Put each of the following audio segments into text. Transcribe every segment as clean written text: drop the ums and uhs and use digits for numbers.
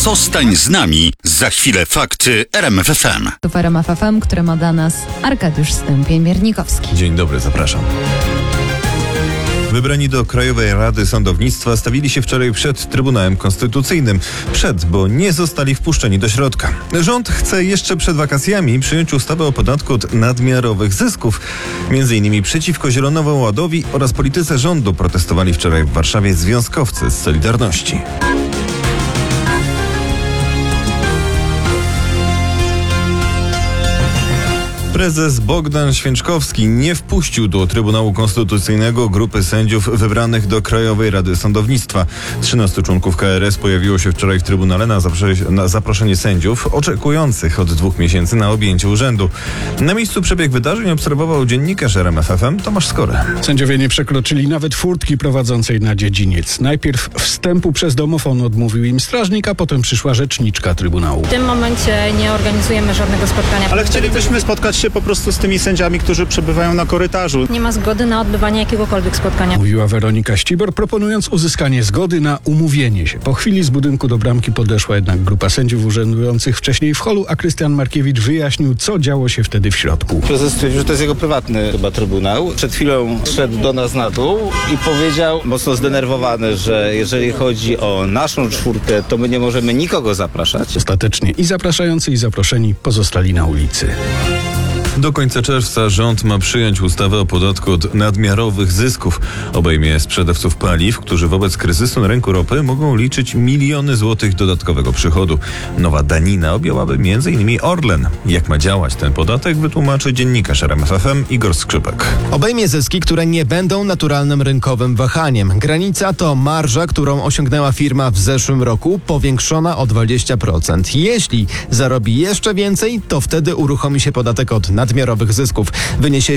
Zostań z nami. Za chwilę fakty RMF FM. To w RMF FM, które ma dla nas Arkadiusz Stępień-Miernikowski. Dzień dobry, zapraszam. Wybrani do Krajowej Rady Sądownictwa stawili się wczoraj przed Trybunałem Konstytucyjnym. Bo nie zostali wpuszczeni do środka. Rząd chce jeszcze przed wakacjami przyjąć ustawę o podatku od nadmiarowych zysków. Między innymi przeciwko Zielonemu Ładowi oraz polityce rządu protestowali wczoraj w Warszawie związkowcy z Solidarności. Prezes Bogdan Święczkowski nie wpuścił do Trybunału Konstytucyjnego grupy sędziów wybranych do Krajowej Rady Sądownictwa. 13 członków KRS pojawiło się wczoraj w Trybunale na zaproszenie sędziów oczekujących od 2 miesięcy na objęcie urzędu. Na miejscu przebieg wydarzeń obserwował dziennikarz RMF FM Tomasz Skory. Sędziowie nie przekroczyli nawet furtki prowadzącej na dziedziniec. Najpierw wstępu przez domofon odmówił im strażnik, a potem przyszła rzeczniczka Trybunału. W tym momencie nie organizujemy żadnego spotkania. Ale chcielibyśmy spotkać się po prostu z tymi sędziami, którzy przebywają na korytarzu. Nie ma zgody na odbywanie jakiegokolwiek spotkania. Mówiła Weronika Ścibor, proponując uzyskanie zgody na umówienie się. Po chwili z budynku do bramki podeszła jednak grupa sędziów urzędujących wcześniej w holu, a Krystian Markiewicz wyjaśnił, co działo się wtedy w środku. Prezes stwierdził, że to jest jego prywatny chyba trybunał. Przed chwilą szedł do nas na dół i powiedział, mocno zdenerwowany, że jeżeli chodzi o naszą czwórkę, to my nie możemy nikogo zapraszać. Ostatecznie i zapraszający, i zaproszeni pozostali na ulicy. Do końca czerwca rząd ma przyjąć ustawę o podatku od nadmiarowych zysków. Obejmie sprzedawców paliw, którzy wobec kryzysu na rynku ropy mogą liczyć miliony złotych dodatkowego przychodu. Nowa danina objęłaby m.in. Orlen. Jak ma działać ten podatek, wytłumaczy dziennikarz RMF FM Igor Skrzypek. Obejmie zyski, które nie będą naturalnym rynkowym wahaniem. Granica to marża, którą osiągnęła firma w zeszłym roku, powiększona o 20%. Jeśli zarobi jeszcze więcej, to wtedy uruchomi się podatek od nadmiarowych zysków. Wyniesie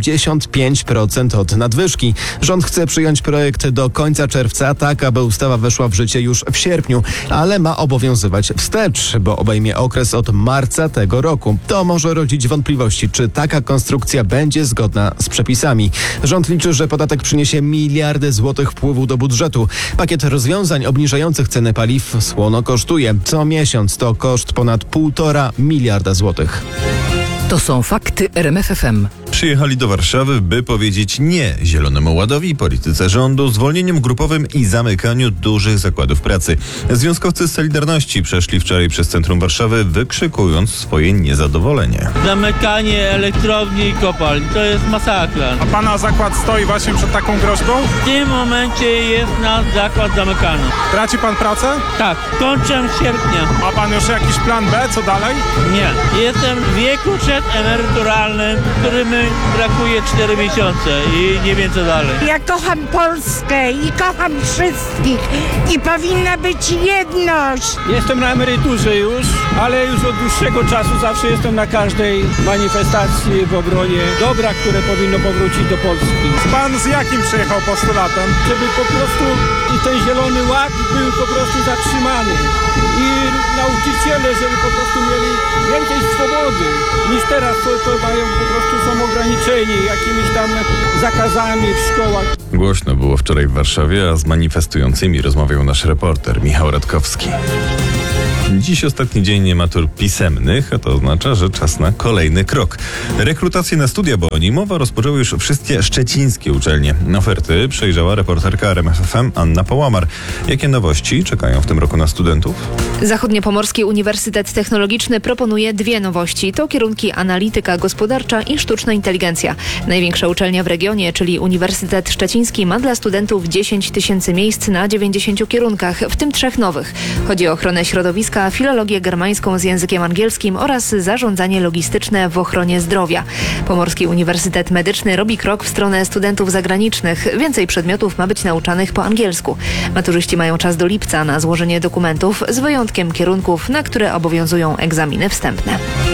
75% od nadwyżki. Rząd chce przyjąć projekt do końca czerwca, tak aby ustawa weszła w życie już w sierpniu, ale ma obowiązywać wstecz, bo obejmie okres od marca tego roku. To może rodzić wątpliwości, czy taka konstrukcja będzie zgodna z przepisami. Rząd liczy, że podatek przyniesie miliardy złotych wpływu do budżetu. Pakiet rozwiązań obniżających ceny paliw słono kosztuje. Co miesiąc to koszt ponad 1,5 miliarda złotych. To są fakty RMF FM. Przyjechali do Warszawy, by powiedzieć nie Zielonemu Ładowi, polityce rządu, zwolnieniom grupowym i zamykaniu dużych zakładów pracy. Związkowcy z Solidarności przeszli wczoraj przez centrum Warszawy, wykrzykując swoje niezadowolenie. Zamykanie elektrowni i kopalń to jest masakra. A pana zakład stoi właśnie przed taką groźbą? W tym momencie jest nasz zakład zamykany. Traci pan pracę? Tak, kończę w sierpnia. Ma pan już jakiś plan B? Co dalej? Nie, jestem w wieku przedemeryturalnym, którym brakuje 4 miesiące i nie wiem co dalej. Ja kocham Polskę i kocham wszystkich i powinna być jedność. Jestem na emeryturze już, ale już od dłuższego czasu zawsze jestem na każdej manifestacji w obronie dobra, które powinno powrócić do Polski. Pan z jakim przyjechał postulatem? Żeby po prostu i ten Zielony Ład był po prostu zatrzymany i nauczyciele, żeby po prostu mieli więcej swobody niż teraz, to mają po prostu są ograniczeni jakimiś tam zakazami w szkołach. Głośno było wczoraj w Warszawie, a z manifestującymi rozmawiał nasz reporter Michał Radkowski. Dziś ostatni dzień matur pisemnych, a to oznacza, że czas na kolejny krok. Rekrutację na studia BONIMOWA rozpoczęły już wszystkie szczecińskie uczelnie. Oferty przejrzała reporterka RMF FM Anna Połamar. Jakie nowości czekają w tym roku na studentów? Zachodniopomorski Uniwersytet Technologiczny proponuje 2 nowości. To kierunki analityka gospodarcza i sztuczna inteligencja. Największa uczelnia w regionie, czyli Uniwersytet Szczeciński, ma dla studentów 10 000 miejsc na 90 kierunkach, w tym 3 nowych. Chodzi o ochronę środowiska, filologię germańską z językiem angielskim oraz zarządzanie logistyczne w ochronie zdrowia. Pomorski Uniwersytet Medyczny robi krok w stronę studentów zagranicznych. Więcej przedmiotów ma być nauczanych po angielsku. Maturzyści mają czas do lipca na złożenie dokumentów, z wyjątkiem kierunków, na które obowiązują egzaminy wstępne.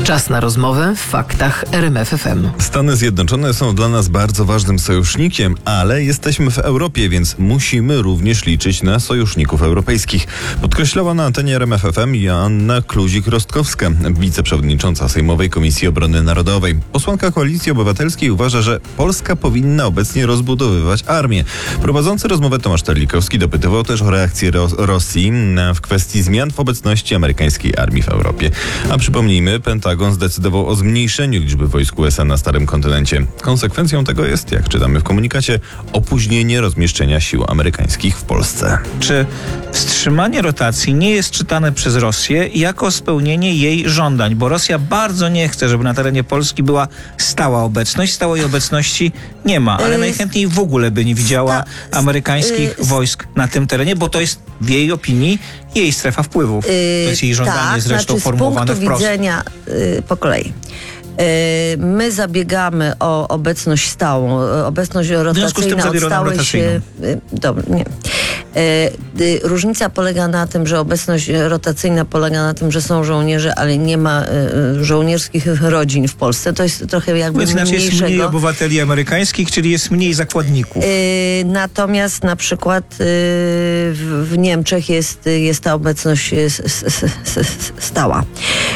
Czas na rozmowę w faktach RMF FM. Stany Zjednoczone są dla nas bardzo ważnym sojusznikiem, ale jesteśmy w Europie, więc musimy również liczyć na sojuszników europejskich. Podkreślała na antenie RMF FM Joanna Kluzik-Rostkowska, wiceprzewodnicząca Sejmowej Komisji Obrony Narodowej. Posłanka Koalicji Obywatelskiej uważa, że Polska powinna obecnie rozbudowywać armię. Prowadzący rozmowę Tomasz Terlikowski dopytywał też o reakcję Rosji w kwestii zmian w obecności amerykańskiej armii w Europie. A przypomnijmy, Pentagon zdecydował o zmniejszeniu liczby wojsk USA na Starym Kontynencie. Konsekwencją tego jest, jak czytamy w komunikacie, opóźnienie rozmieszczenia sił amerykańskich w Polsce. Czy wstrzymanie rotacji nie jest czytane przez Rosję jako spełnienie jej żądań? Bo Rosja bardzo nie chce, żeby na terenie Polski była stała obecność. Stałej obecności nie ma, ale najchętniej w ogóle by nie widziała amerykańskich wojsk na tym terenie, bo to jest w jej opinii jej strefa wpływów. To jest jej żądanie zresztą formułowane wprost. Z punktu widzenia po kolei. My zabiegamy o obecność stałą, obecność rotacyjna od stałej się... Dobra, nie. Różnica polega na tym, że obecność rotacyjna polega na tym, że są żołnierze, ale nie ma żołnierskich rodzin w Polsce. To jest trochę jakby znaczy jest mniej obywateli amerykańskich, czyli jest mniej zakładników. Natomiast na przykład w Niemczech jest ta obecność stała.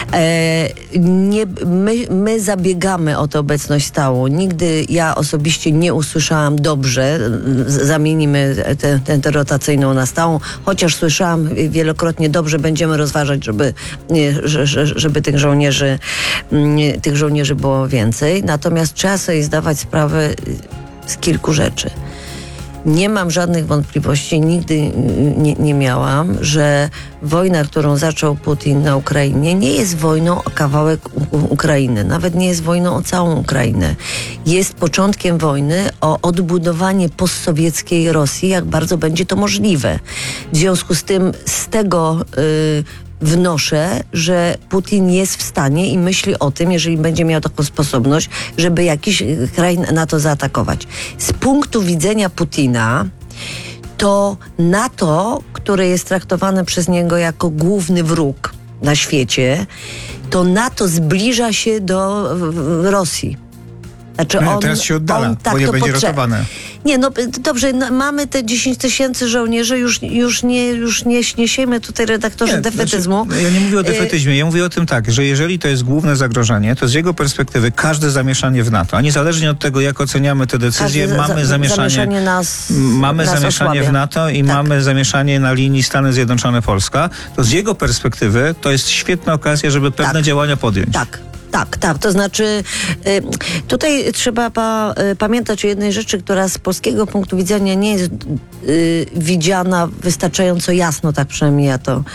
My zabiegamy o tę obecność stałą. Nigdy ja osobiście nie usłyszałam dobrze, zamienimy tę rotacjonalną na stałą, chociaż słyszałam wielokrotnie dobrze, będziemy rozważać, żeby tych żołnierzy było więcej. Natomiast trzeba sobie zdawać sprawę z kilku rzeczy. Nie mam żadnych wątpliwości, nigdy nie miałam, że wojna, którą zaczął Putin na Ukrainie, nie jest wojną o kawałek Ukrainy. Nawet nie jest wojną o całą Ukrainę. Jest początkiem wojny o odbudowanie postsowieckiej Rosji, jak bardzo będzie to możliwe. W związku z tym z tego wnoszę, że Putin jest w stanie i myśli o tym, jeżeli będzie miał taką sposobność, żeby jakiś kraj NATO zaatakować. Z punktu widzenia Putina to NATO, które jest traktowane przez niego jako główny wróg na świecie, to NATO zbliża się do Rosji. Znaczy teraz się oddala, bo nie będzie rotowane. Nie, no dobrze, mamy te 10 000 żołnierzy, już nie siejmy tutaj redaktorze defetyzmu. Znaczy, ja nie mówię o defetyzmie, ja mówię o tym tak, że jeżeli to jest główne zagrożenie, to z jego perspektywy każde zamieszanie w NATO, a niezależnie od tego, jak oceniamy te decyzje, mamy zamieszanie w NATO i mamy zamieszanie na linii Stany Zjednoczone-Polska, to z jego perspektywy to jest świetna okazja, żeby pewne działania podjąć. Tak. To znaczy tutaj trzeba pamiętać o jednej rzeczy, która z polskiego punktu widzenia nie jest widziana wystarczająco jasno, tak przynajmniej ja to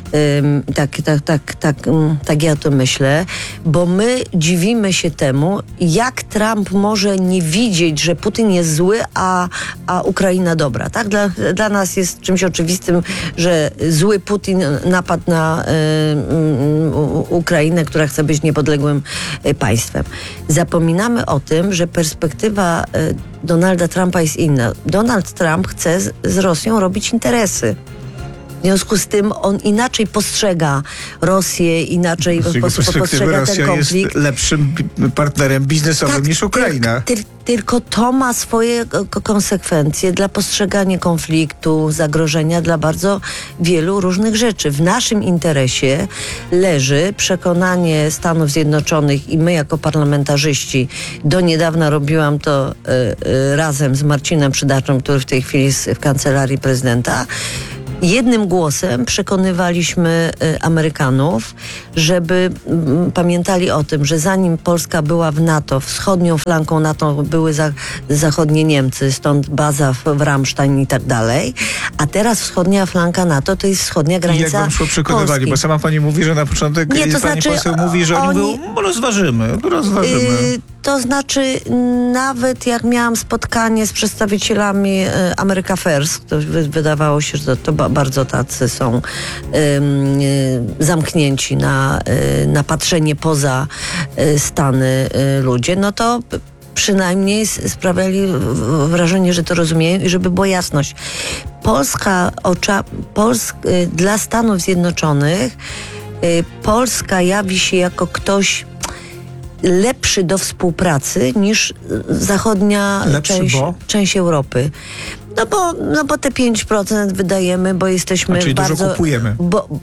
tak ja to myślę, bo my dziwimy się temu, jak Trump może nie widzieć, że Putin jest zły, a Ukraina dobra. Tak? Dla nas jest czymś oczywistym, że zły Putin napadł na Ukrainę, która chce być niepodległym państwem. Zapominamy o tym, że perspektywa Donalda Trumpa jest inna. Donald Trump chce z Rosją robić interesy. W związku z tym on inaczej postrzega Rosję, inaczej postrzega ten konflikt. Rosja jest lepszym partnerem biznesowym niż Ukraina. Tylko to ma swoje konsekwencje dla postrzegania konfliktu, zagrożenia, dla bardzo wielu różnych rzeczy. W naszym interesie leży przekonanie Stanów Zjednoczonych i my jako parlamentarzyści, do niedawna robiłam to razem z Marcinem Przydaczem, który w tej chwili jest w kancelarii prezydenta, jednym głosem przekonywaliśmy Amerykanów, żeby pamiętali o tym, że zanim Polska była w NATO, wschodnią flanką NATO były zachodnie Niemcy, stąd baza w Ramstein i tak dalej, a teraz wschodnia flanka NATO to jest wschodnia granica Polski. Jak wam szło przekonywali? Bo sama pani mówi, że na początek pani poseł mówi, że oni mówią, rozważymy. To znaczy, nawet jak miałam spotkanie z przedstawicielami America First, to wydawało się, że to bardzo tacy są zamknięci na patrzenie poza Stany ludzie, no to przynajmniej sprawiali wrażenie, że to rozumieją i żeby była jasność. Dla Stanów Zjednoczonych Polska jawi się jako ktoś lepszy do współpracy niż zachodnia część Europy. No bo te 5% wydajemy, bo jesteśmy czyli bardzo... dużo kupujemy.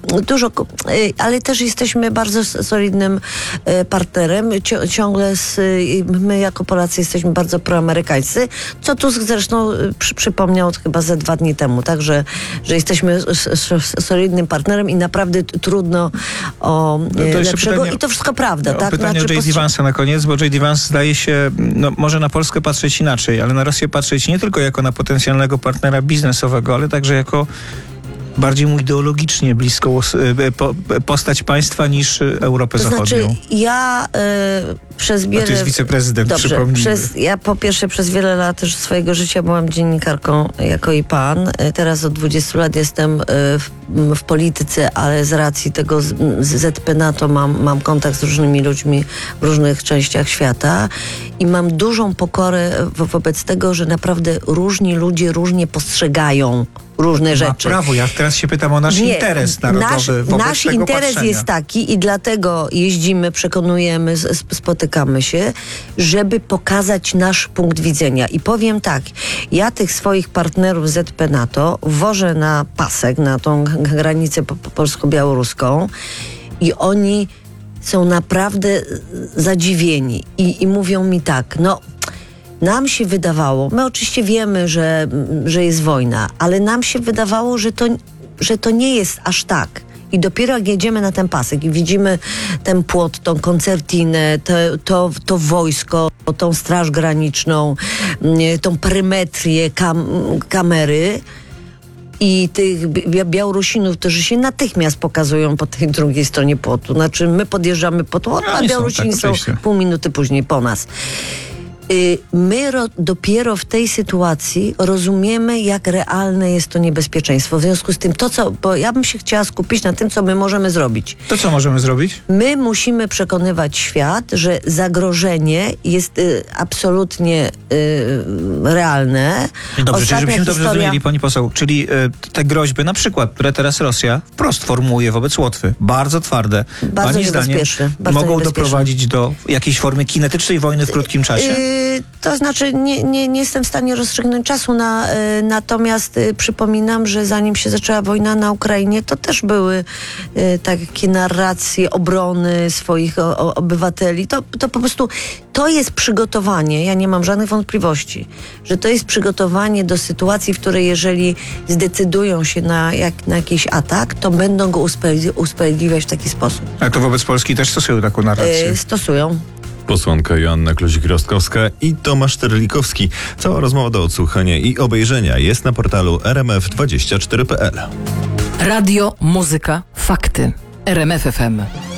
Ale też jesteśmy bardzo solidnym partnerem. Ciągle my jako Polacy jesteśmy bardzo proamerykańscy, co Tusk zresztą przypomniał chyba ze 2 dni temu, tak, że jesteśmy solidnym partnerem i naprawdę trudno o lepszego. Pytanie, i to wszystko prawda. Tak? Pytanie o J.D. Vance'a na koniec, bo J.D. Vance zdaje się, może na Polskę patrzeć inaczej, ale na Rosję patrzeć nie tylko jako na potencjalnego partnera biznesowego, ale także jako bardziej mu ideologicznie bliską postać państwa niż Europę Zachodnią. Znaczy, ja przez wiele... A to jest wiceprezydent, przypomnijmy. Ja po pierwsze przez wiele lat też swojego życia byłam dziennikarką jako i pan. Teraz od 20 lat jestem w polityce, ale z racji tego ZP NATO mam kontakt z różnymi ludźmi w różnych częściach świata i mam dużą pokorę wobec tego, że naprawdę różni ludzie różnie postrzegają różne rzeczy. Prawo, ja teraz się pytam o nasz interes narodowy wobec nasz tego interes patrzenia. jest taki i dlatego jeździmy, przekonujemy, spotykamy się, żeby pokazać nasz punkt widzenia. I powiem tak, ja tych swoich partnerów ZP NATO wożę na pasek, na tą granicę polsko-białoruską i oni są naprawdę zadziwieni i mówią mi tak, nam się wydawało, my oczywiście wiemy, że jest wojna, ale nam się wydawało, że to nie jest aż tak. I dopiero jak jedziemy na ten pasek i widzimy ten płot, tą koncertinę, to wojsko, tą straż graniczną, tą perymetrię, kamery i tych Białorusinów, którzy się natychmiast pokazują po tej drugiej stronie płotu. Znaczy my podjeżdżamy pod płot, a Białorusini są pół minuty później po nas. My dopiero w tej sytuacji rozumiemy, jak realne jest to niebezpieczeństwo. W związku z tym, bo ja bym się chciała skupić na tym, co my możemy zrobić. To co możemy zrobić? My musimy przekonywać świat, że zagrożenie jest absolutnie realne. Dobrze, czyli żebyśmy dobrze zrozumieli, pani poseł, czyli te groźby, na przykład, które teraz Rosja wprost formułuje wobec Łotwy, bardzo twarde, bardzo pani zdaniem mogą doprowadzić do jakiejś formy kinetycznej wojny w krótkim czasie? To znaczy nie jestem w stanie rozstrzygnąć czasu, natomiast przypominam, że zanim się zaczęła wojna na Ukrainie, to też były takie narracje obrony swoich obywateli. To po prostu to jest przygotowanie, ja nie mam żadnych wątpliwości, że to jest przygotowanie do sytuacji, w której jeżeli zdecydują się na jakiś atak, to będą go usprawiedliwiać w taki sposób. A to wobec Polski też stosują taką narrację? Stosują. Posłanka Joanna Kluzik-Rostkowska i Tomasz Terlikowski. Cała rozmowa do odsłuchania i obejrzenia jest na portalu rmf24.pl. Radio, muzyka, fakty. RMF FM.